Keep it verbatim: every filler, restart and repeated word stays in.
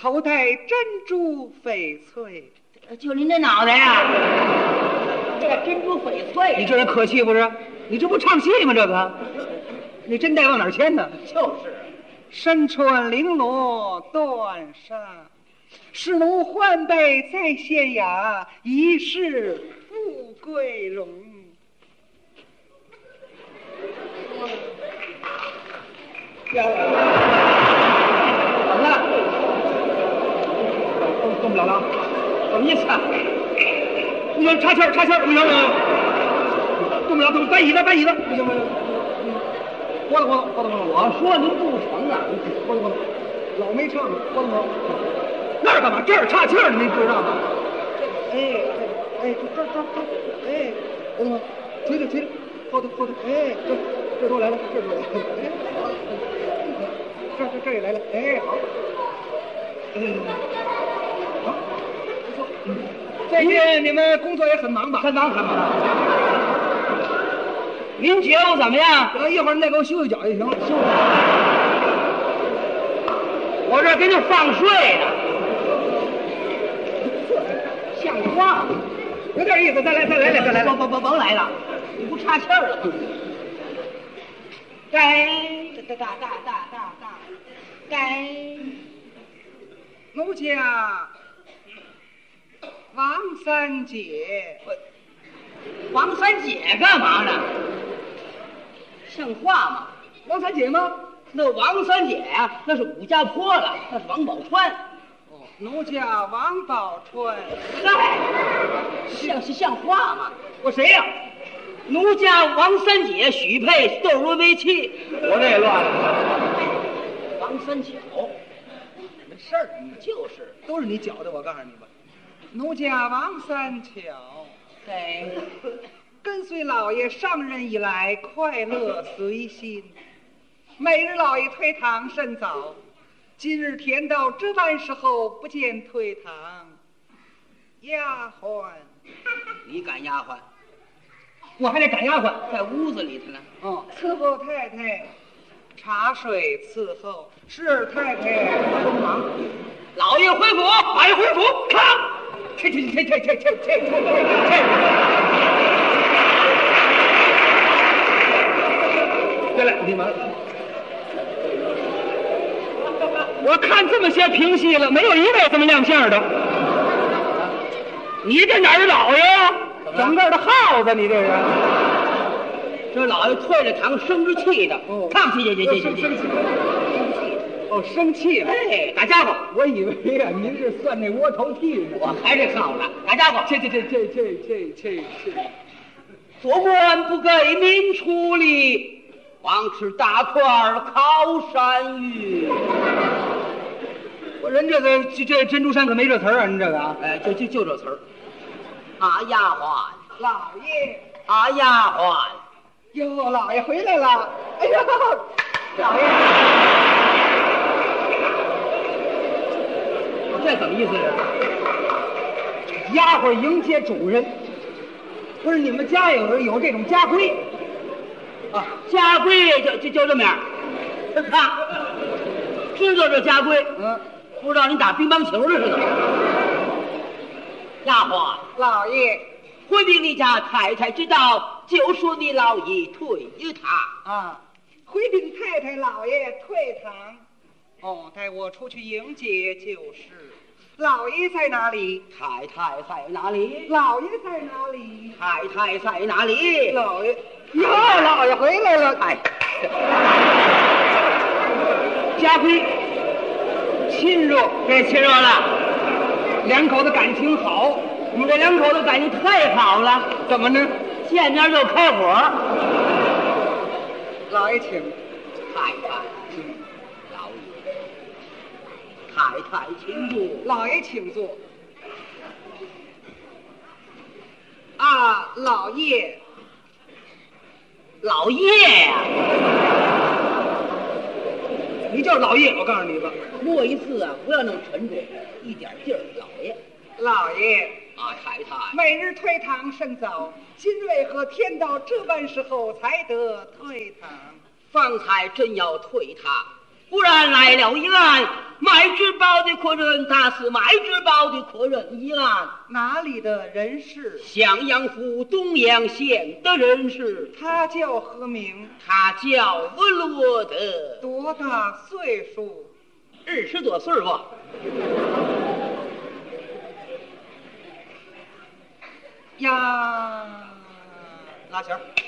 头戴珍珠翡翠。 就您这脑袋呀、啊，这珍珠翡翠， 你这人可气不是？你这不唱戏吗？这个，你真带往哪儿牵呢？ 就是， 身穿绫罗缎纱，使奴换备在县衙，一世富贵荣。呀，怎么了？动不了了。什么意思啊？不行，插气儿，插气儿，不行，不行，动不了，动，搬椅子，搬椅子，不行，不行，活动活动，活动活动。 我说您不成啊， 活动活动，老没唱，活动活动。那儿干嘛？这儿插气儿，你知道吗？哎，哎，这这这这，哎，活动活动，推着推着，后头后头，哎，这这都来了，这都来了，哎，这这这也来了，哎，好，嗯，好。最近你们工作也很忙吧？ 很忙很忙。您觉悟怎么样？ 呃，一会儿你再给我修修脚就行了。修。 我这给你放睡呢。像话吗？ 有点意思，再来再来再来。 甭甭甭甭来了，你不岔气儿了吗？该哒哒哒哒哒哒，该奴家。王三姐， 王三姐干嘛呢？像话吗？ 王三姐吗？ 那王三姐呀、啊，那是武家坡了，那是王宝钏。 哦，奴家王宝钏。 嗨，像是像话吗？ 我谁呀、啊？ 奴家王三姐许配窦如为妻。 我这也乱了。 王三巧， 没事儿， 就是都是你搅的。我告诉你吧。奴家王三巧， 哎， 跟随老爷上任以来，快乐随心。每日老爷退堂甚早，今日填到这般时候，不见退堂。丫鬟， 你赶丫鬟？ 我还得赶丫鬟， 在屋子里头呢。 哦，伺候太太，茶水伺候，是太太帮忙。 老爷回府， 老爷回府，看。切切切切切切切切切！对了，你们，我看这么些评戏了，没有一位这么亮相的。你这哪儿老爷呀？整个的耗子，你这是。 这老爷退了堂，生着气的。 哦， 看去去去去去。 生气。哦，生气了！ 哎，打家伙！ 我以为呀、啊，您是算那窝头屁呢。 我还是好了，打家伙！ 这这这这这这这这， 做官不给民处理，光吃大块靠山芋。 我人这个这这珍珠山可没这词儿啊，您这个啊， 哎，就就就这词儿。啊，丫鬟， 老爷， 啊，丫鬟， 哟，老爷回来了！哎呀，老爷。 这怎么意思是？ 丫鬟迎接主人，不是你们家有有这种家规啊？家规就就就这么样，啊，知道这家规， 嗯， 不知道你打乒乓球了是怎么？丫鬟， 老爷， 回禀你家太太知道，就说你老爷退堂啊，回禀太太老爷退堂。哦，带我出去迎接就是。老爷在哪里？ 太太在哪里？ 老爷在哪里？ 太太在哪里？ 老爷，哟，老爷回来了！ 哎， 家规，亲热， 别亲热了， 两口子感情好。 你这两口子感情太好了， 怎么呢？ 见面就开火。 老爷请。 太太。太太请坐， 老爷请坐。啊，老爷， 老爷呀、啊， 你就是老爷，我告诉你吧， 过一次啊，不要弄沉重，一点劲儿。老爷， 老爷啊，太太， 每日退堂甚早，今为何天到这般时候才得退堂？ 方才真要退堂。 忽然来了一案，卖纸包的客人打死卖纸包的客人一案。 哪里的人士？ 襄阳府东阳县的人士。 他叫何名？ 他叫文罗德。 多大岁数？ 二十多岁吧。 呀，拿钱儿。